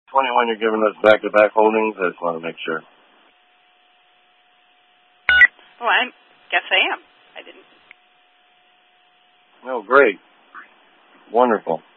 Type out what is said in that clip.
21, you're giving us back-to-back holdings? I just want to make sure. Well, I guess I am. I didn't. Oh, great. Wonderful.